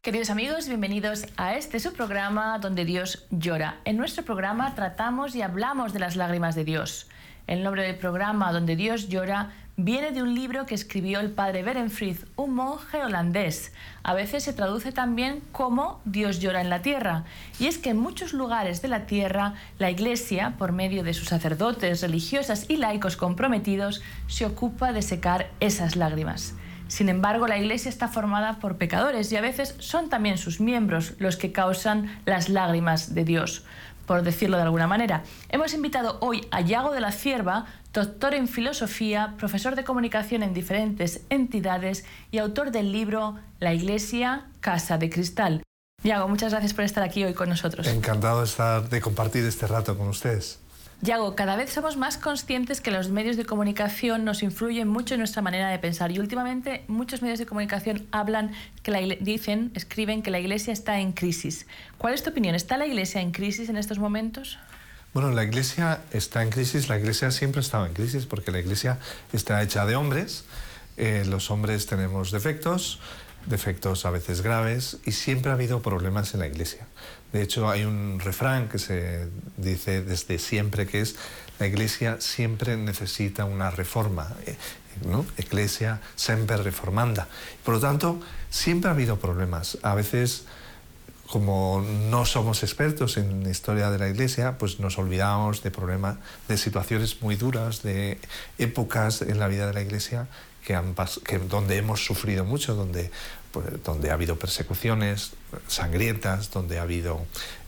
Queridos amigos, bienvenidos a este su programa donde Dios llora. En nuestro programa tratamos y hablamos de las lágrimas de Dios. El nombre del programa Donde Dios llora viene de un libro que escribió el padre Berenfried, un monje holandés. A veces se traduce también como Dios llora en la tierra. Y es que en muchos lugares de la tierra, la Iglesia, por medio de sus sacerdotes, religiosas y laicos comprometidos, se ocupa de secar esas lágrimas. Sin embargo, la Iglesia está formada por pecadores y a veces son también sus miembros los que causan las lágrimas de Dios, por decirlo de alguna manera. Hemos invitado hoy a Yago de la Cierva, doctor en filosofía, profesor de comunicación en diferentes entidades y autor del libro La Iglesia, Casa de Cristal. Yago, muchas gracias por estar aquí hoy con nosotros. Encantado de compartir este rato con ustedes. Yago, cada vez somos más conscientes que los medios de comunicación nos influyen mucho en nuestra manera de pensar y últimamente muchos medios de comunicación escriben que la Iglesia está en crisis. ¿Cuál es tu opinión? ¿Está la Iglesia en crisis en estos momentos? Bueno, la Iglesia está en crisis, la Iglesia siempre estaba en crisis porque la Iglesia está hecha de hombres, los hombres tenemos defectos a veces graves y siempre ha habido problemas en la Iglesia. De hecho, hay un refrán que se dice desde siempre que es la Iglesia siempre necesita una reforma, ¿no? Ecclesia semper reformanda. Por lo tanto, siempre ha habido problemas. A veces, como no somos expertos en la historia de la Iglesia, pues nos olvidamos de problemas, de situaciones muy duras, de épocas en la vida de la Iglesia donde hemos sufrido mucho, donde ha habido persecuciones sangrientas, donde ha habido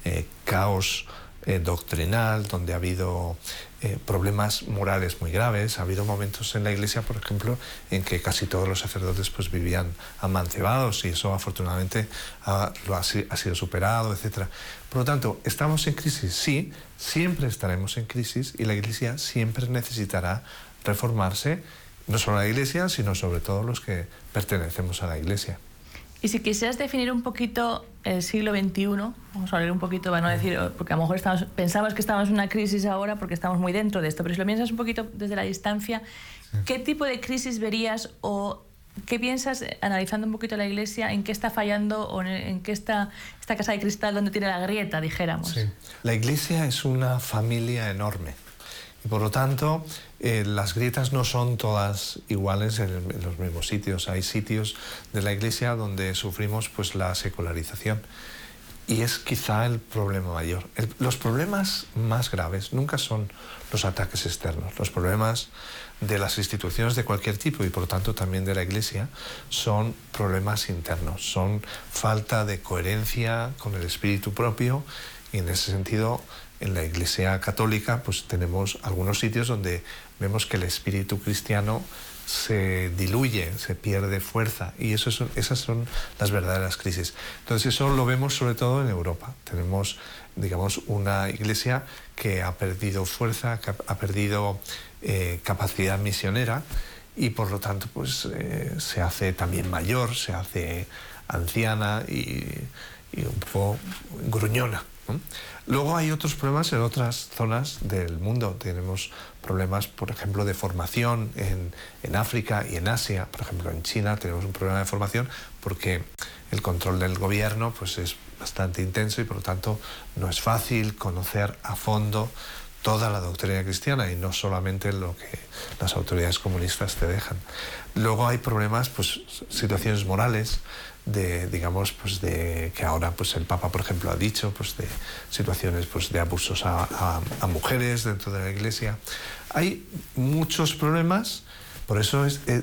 caos doctrinal, donde ha habido problemas morales muy graves. Ha habido momentos en la Iglesia, por ejemplo, en que casi todos los sacerdotes pues, vivían amancebados y eso afortunadamente ha sido superado, etc. Por lo tanto, ¿estamos en crisis? Sí, siempre estaremos en crisis y la Iglesia siempre necesitará reformarse, no solo la Iglesia, sino sobre todo los que pertenecemos a la Iglesia. Y si quisieras definir un poquito el siglo XXI, vamos a hablar un poquito, para no decir, porque a lo mejor pensamos que estamos en una crisis ahora porque estamos muy dentro de esto, pero si lo piensas un poquito desde la distancia, sí. ¿Qué tipo de crisis verías o qué piensas, analizando un poquito la Iglesia, en qué está fallando o en qué está esta casa de cristal donde tiene la grieta, dijéramos? Sí. La Iglesia es una familia enorme. Y por lo tanto, las grietas no son todas iguales en los mismos sitios. Hay sitios de la Iglesia donde sufrimos pues, la secularización. Y es quizá el problema mayor. Los problemas más graves nunca son los ataques externos. Los problemas de las instituciones de cualquier tipo y por lo tanto también de la Iglesia son problemas internos. Son falta de coherencia con el espíritu propio y en ese sentido en la Iglesia católica pues tenemos algunos sitios donde vemos que el espíritu cristiano se diluye, se pierde fuerza y esas son las verdaderas crisis. Entonces eso lo vemos sobre todo en Europa. Tenemos, digamos, una Iglesia que ha perdido fuerza, que ha perdido capacidad misionera y por lo tanto pues, se hace también mayor, se hace anciana y un poco gruñona, ¿no? Luego hay otros problemas en otras zonas del mundo. Tenemos problemas, por ejemplo, de formación en África y en Asia. Por ejemplo, en China tenemos un problema de formación porque el control del gobierno pues, es bastante intenso y por lo tanto no es fácil conocer a fondo toda la doctrina cristiana y no solamente lo que las autoridades comunistas te dejan. Luego hay problemas, pues situaciones morales, digamos, pues de que ahora pues el Papa, por ejemplo, ha dicho, pues de situaciones pues de abusos a mujeres dentro de la Iglesia. Hay muchos problemas, por eso